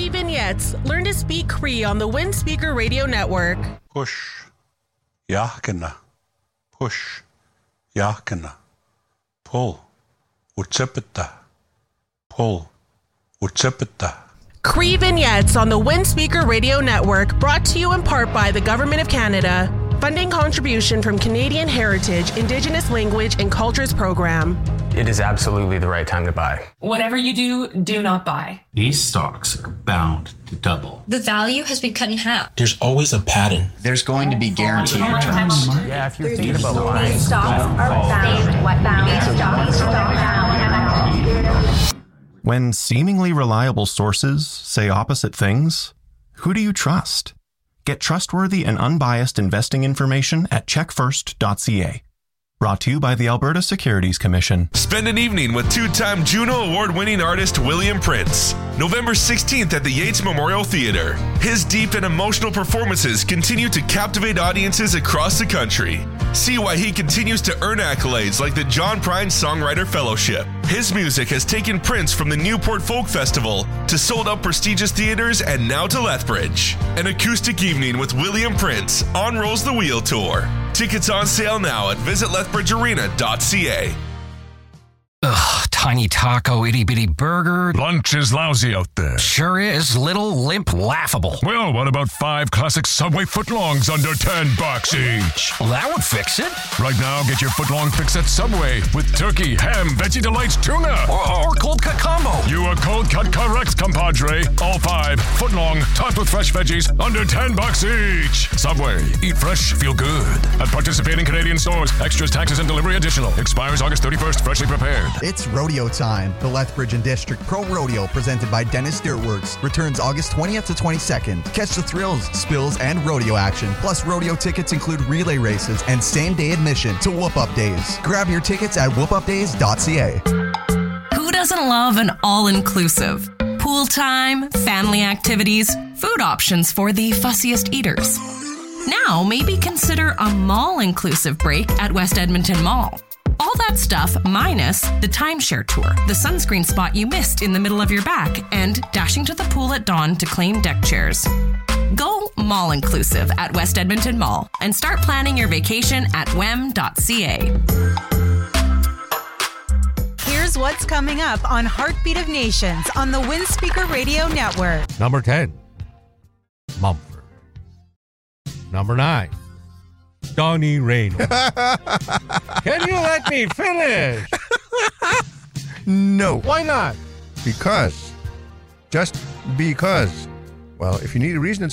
Cree Vignettes. Learn to speak Cree on the Win Speaker Radio Network. Push. Yakina. Push. Yakina. Pull. Utsipita. Pull. Utsipita. Cree Vignettes on the Win Speaker Radio Network, brought to you in part by the Government of Canada. Funding contribution from Canadian Heritage, Indigenous Language and Cultures Program. It is absolutely the right time to buy. Whatever you do, do not buy. These stocks are bound to double. The value has been cut in half. There's always a pattern. There's going to be guaranteed returns. Yeah, if you're thinking about buying. Stocks are bound. When seemingly reliable sources say opposite things, who do you trust? Get trustworthy and unbiased investing information at checkfirst.ca. Brought to you by the Alberta Securities Commission. Spend an evening with two-time Juno Award-winning artist William Prince. November 16th at the Yates Memorial Theatre. His deep and emotional performances continue to captivate audiences across the country. See why he continues to earn accolades like the John Prine Songwriter Fellowship. His music has taken Prince from the Newport Folk Festival to sold-out prestigious theaters and now to Lethbridge. An acoustic evening with William Prince on Rolls the Wheel Tour. Tickets on sale now at visitlethbridgearena.ca. Ugh, tiny taco, itty-bitty burger. Lunch is lousy out there. Sure is. Little, limp, laughable. Well, what about 5 classic Subway footlongs under $10 each? Well, that would fix it. Right now, get your footlong fix at Subway with turkey, ham, Veggie Delights, tuna. Or cold cut combo. You are cold cut correct, compadre. All 5 footlong, topped with fresh veggies, under $10 each. Subway. Eat fresh, feel good. At participating Canadian stores. Extras, taxes, and delivery additional. Expires August 31st. Freshly prepared. It's rodeo time. The Lethbridge and District Pro Rodeo, presented by Dennis Dirtworks, returns August 20th to 22nd. Catch the thrills, spills, and rodeo action. Plus, rodeo tickets include relay races and same-day admission to Whoop Up Days. Grab your tickets at whoopupdays.ca. Who doesn't love an all-inclusive? Pool time, family activities, food options for the fussiest eaters. Now, maybe consider a mall-inclusive break at West Edmonton Mall. All that stuff minus the timeshare tour, the sunscreen spot you missed in the middle of your back, and dashing to the pool at dawn to claim deck chairs. Go mall-inclusive at West Edmonton Mall and start planning your vacation at wem.ca. Here's what's coming up on Heartbeat of Nations on the Win Speaker Radio Network. Number 10, Mumford. Number 9, Donnie Reynolds. Can you let me finish? No. Why not? Because. Just because. Well, if you need a reason,